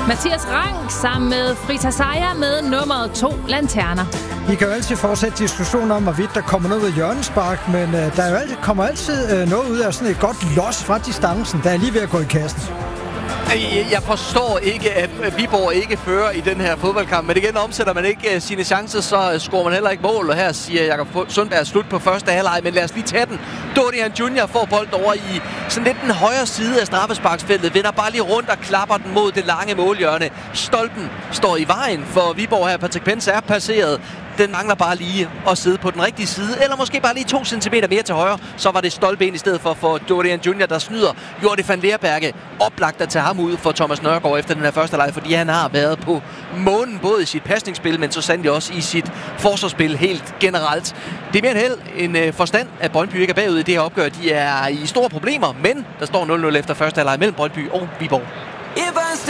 Mathias Rank sammen med Frita Sejer med nummeret 2 Lanterner. Vi kan jo altid fortsætte diskussionen om, hvorvidt der kommer noget ved hjørnespark, men kommer altid noget ud af sådan et godt los fra distancen, der er lige ved at gå i kassen. Jeg forstår ikke, at Viborg ikke fører i den her fodboldkamp, men igen omsætter man ikke sine chancer, så scorer man heller ikke mål, og her siger Jakob Sundberg slut på første halvleg, men lad os lige tage den. Dorian Junior får bold over i sådan lidt den højre side af straffesparksfeltet, vender bare lige rundt og klapper den mod det lange målhjørne. Stolpen står i vejen for Viborg her. Patrick Pence er passeret. Den mangler bare lige at sidde på den rigtige side, eller måske bare lige 2 centimeter mere til højre, så var det Stolpe ind i stedet for Dorian Junior, der snyder Jordi van Leerberge. Oplagt at tage ham ud for Thomas Nørgaard efter den her første leg, fordi han har været på månen, både i sit pasningsspil, men så sandelig også i sit forsvarsspil helt generelt. Det er mere end held en forstand, at Brøndby ikke er bagud i det her opgør. De er i store problemer, men der står 0-0 efter første halvleg mellem Brøndby og Viborg.